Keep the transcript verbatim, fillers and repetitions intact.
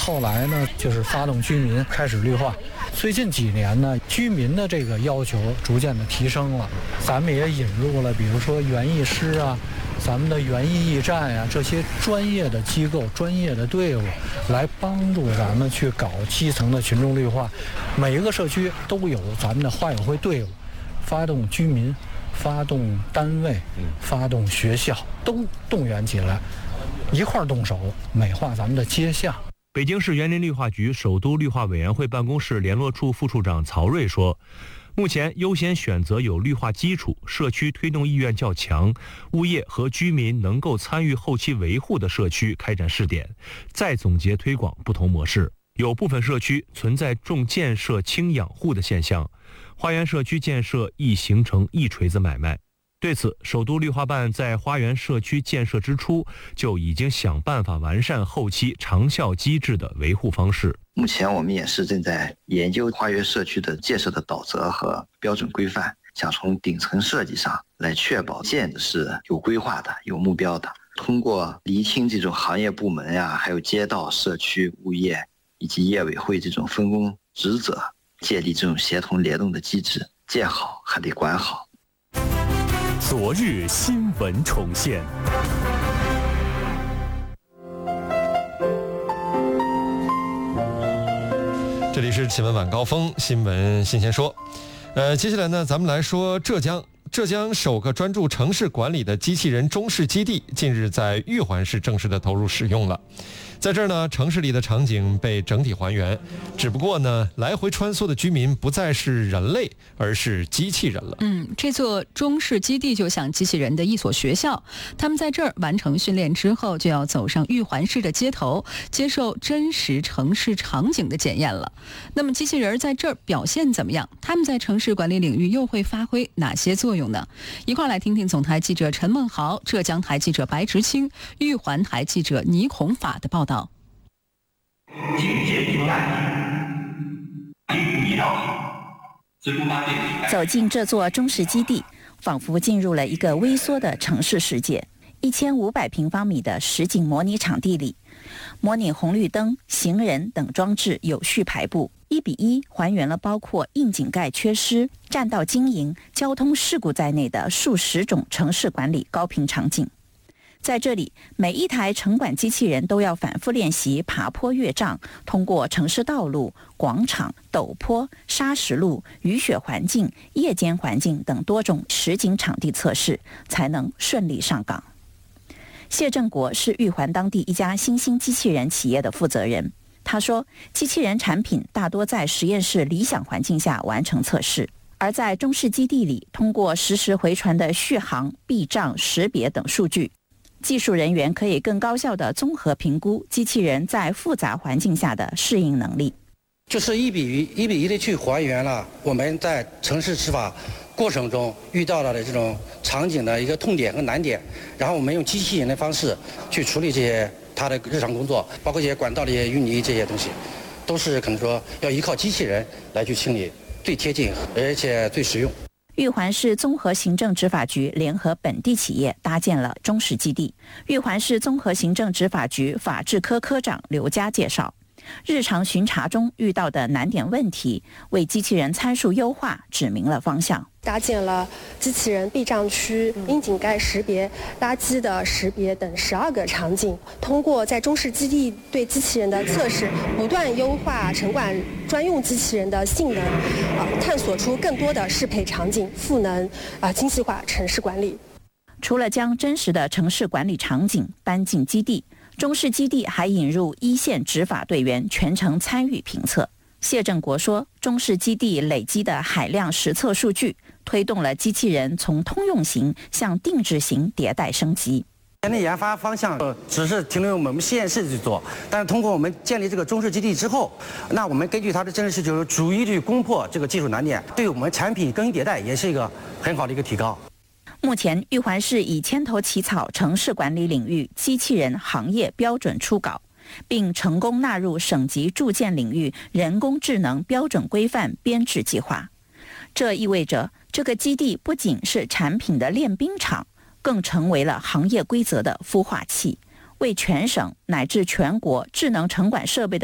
后来呢，就是发动居民开始绿化。最近几年呢，居民的这个要求逐渐的提升了，咱们也引入了，比如说园艺师啊，咱们的园艺驿站呀、啊，这些专业的机构、专业的队伍，来帮助咱们去搞基层的群众绿化。每一个社区都有咱们的花友会队伍，发动居民、发动单位、发动学校，都动员起来，一块儿动手美化咱们的街巷。 北京市园林绿化局首都绿化委员会办公室联络处副处长曹瑞说，目前优先选择有绿化基础、社区推动意愿较强、物业和居民能够参与后期维护的社区开展试点，再总结推广不同模式。有部分社区存在重建设轻养护的现象，花园社区建设易形成一锤子买卖。对此，首都绿化办在花园社区建设之初就已经想办法完善后期长效机制的维护方式。 目前我们也是正在研究花园社区的建设的导则和标准规范，想从顶层设计上来确保建的是有规划的、有目标的。通过厘清这种行业部门呀、啊，还有街道、社区、物业以及业委会这种分工职责，建立这种协同联动的机制，建好还得管好。 昨日新闻重现。 这里是新闻晚高峰新闻新鲜说。呃，接下来呢，咱们来说浙江。浙江首个专注城市管理的机器人中式基地近日在玉环市正式的投入使用了。在这儿呢，城市里的场景被整体还原，只不过呢，来回穿梭的居民不再是人类，而是机器人了。 嗯，这座中式基地就像机器人的一所学校，他们在这儿完成训练之后，就要走上玉环市的街头，接受真实城市场景的检验了。那么，机器人在这儿表现怎么样？他们在城市管理领域又会发挥哪些作用呢？一块来听听总台记者陈梦豪、浙江台记者白直清、玉环台记者倪孔法的报道。 走进这座中式基地，仿佛进入了一个微缩的城市世界。一千五百平方米的实景模拟场地里，模拟红绿灯、行人等装置有序排布，一比一还原了包括窨井盖缺失、占道经营、交通事故在内的数十种城市管理高频场景。在这里，每一台城管机器人都要反复练习爬坡越障，通过城市道路、广场、陡坡、砂石路、雨雪环境、夜间环境等多种实景场地测试，才能顺利上岗。谢正国是玉环当地一家新兴机器人企业的负责人，他说，机器人产品大多在实验室理想环境下完成测试，而在中式基地里，通过实时回传的续航、避障、识别等数据，技术人员可以更高效地综合评估机器人在复杂环境下的适应能力。 就是一比一、一比一的去还原了我们在城市执法过程中遇到了的这种场景的一个痛点和难点，然后我们用机器人的方式去处理这些它的日常工作，包括这些管道的一些淤泥这些东西，都是可能说要依靠机器人来去清理，最贴近而且最实用。 玉环市综合行政执法局联合本地企业搭建了中式基地。玉环市综合行政执法局法制科科长刘佳介绍，日常巡查中遇到的难点问题，为机器人参数优化指明了方向。 搭建了机器人避障区、窨井盖识别、垃圾的识别等十二个场景，通过在中式基地对机器人的测试，不断优化城管专用机器人的性能，啊，探索出更多的适配场景，赋能啊精细化城市管理。 除了将真实的城市管理场景搬进基地，中式基地还引入一线执法队员全程参与评测。谢正国说，中式基地累积的海量实测数据，推动了机器人从通用型向定制型迭代升级。 前的研发方向只是停留于我们实验室去做，但是通过我们建立这个中式基地之后，那我们根据它的真实需求，逐一去攻破这个技术难点，对我们产品更新迭代也是一个很好的一个提高。 目前，玉环市已牵头起草城市管理领域机器人行业标准初稿，并成功纳入省级住建领域人工智能标准规范编制计划。这意味着，这个基地不仅是产品的练兵场，更成为了行业规则的孵化器，为全省乃至全国智能城管设备的